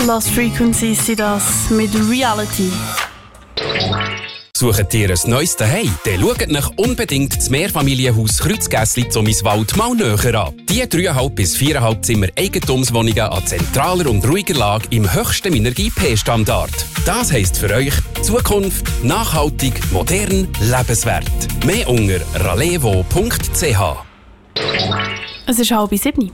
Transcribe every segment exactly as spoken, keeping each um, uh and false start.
Lost Frequencies sind das mit Reality. Sucht ihr ein neues Zuhause? Dann schaut nach unbedingt das Mehrfamilienhaus Kreuzgässli Zummiswald mal näher an. Die dreieinhalb bis viereinhalb Zimmer Eigentumswohnungen an zentraler und ruhiger Lage im höchsten Minergie-P-Standard. Das heisst für euch Zukunft, nachhaltig, modern, lebenswert. Mehr unter ralevo punkt c h. Es ist halb sieben.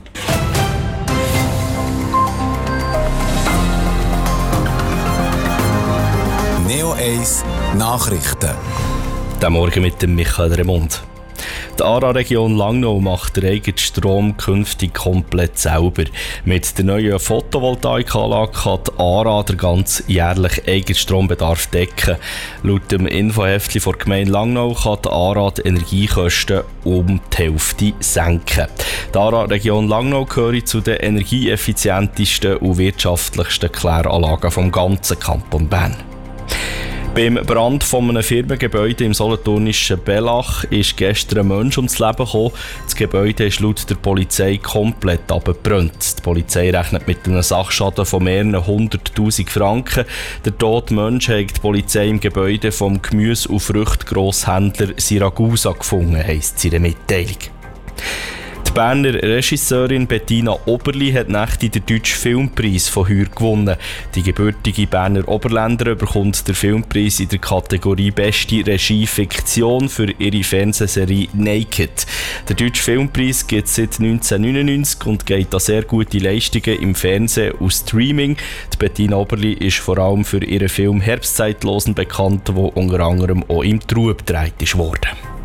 Neo eins Nachrichten. Der Morgen mit dem Michael Remond. Die A R A-Region Langnau macht den eigenen Strom künftig komplett selber. Mit der neuen Photovoltaikanlage kann die A R A den ganz jährlichen eigenen Strombedarf decken. Laut dem Infoheftchen der Gemeinde Langnau kann die A R A die Energiekosten um die Hälfte senken. Die A R A-Region Langnau gehört zu den energieeffizientesten und wirtschaftlichsten Kläranlagen vom ganzen Kanton Bern. Beim Brand von einem Firmengebäude im solothurnischen Bellach ist gestern ein Mensch ums Leben gekommen. Das Gebäude ist laut der Polizei komplett abgebrannt. Die Polizei rechnet mit einem Sachschaden von mehreren hunderttausend Franken. Der tote Mensch hat die Polizei im Gebäude vom Gemüse- und Fruchtgrosshändler Siragusa gefunden, heisst es in der Mitteilung. Die Berner Regisseurin Bettina Oberli hat nächtig den Deutschen Filmpreis von heuer gewonnen. Die gebürtige Berner Oberländer bekommt den Filmpreis in der Kategorie Beste Regie Fiktion für ihre Fernsehserie Naked. Der Deutsche Filmpreis gibt es seit neunzehnhundertneunundneunzig und geht an sehr gute Leistungen im Fernsehen und Streaming. Die Bettina Oberli ist vor allem für ihren Film Herbstzeitlosen bekannt, der unter anderem auch im Trub gedreht wurde.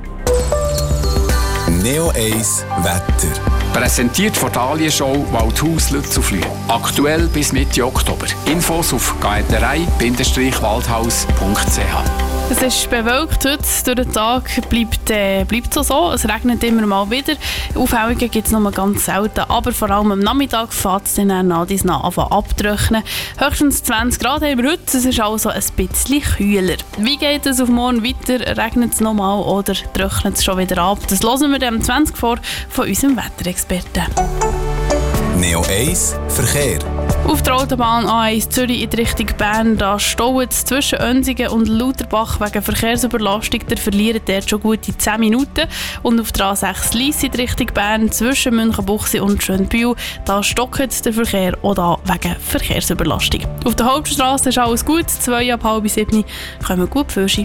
Neo eins Wetter. Präsentiert von Dahlienshow Waldhaus Lützelflüh. Aktuell bis Mitte Oktober. Infos auf gärtnerei Bindestrich waldhaus punkt c h. Es ist bewölkt heute, durch den Tag bleibt äh, es so. Es regnet immer mal wieder. Aufhellungen gibt es nur ganz selten, aber vor allem am Nachmittag fängt es dann nach dies nach an abtrocknen. Höchstens zwanzig Grad haben wir heute, es ist also ein bisschen kühler. Wie geht es auf morgen weiter? Regnet es nochmal oder trocknet es schon wieder ab? Das hören wir dem zwanzig vor von unserem Wetterexperten. Neo eins Verkehr. Auf der Autobahn A eins Zürich in die Richtung Bern, da staut es zwischen Önsingen und Lauterbach wegen Verkehrsüberlastung. Da verlieren dort schon gute zehn Minuten. Und auf der A sechs Lyss in die Richtung Bern zwischen Münchenbuchsee und Schönbühl, da stockt der Verkehr auch wegen Verkehrsüberlastung. Auf der Hauptstrasse ist alles gut, zwei ab halb sieben kommen gut Fürschi.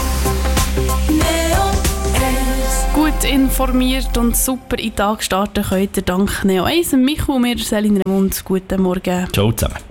Gut informiert und super in den Tag starten könnt ihr dank Neo eins. Michael und mir, Selin Remund. Guten Morgen. Ciao zusammen.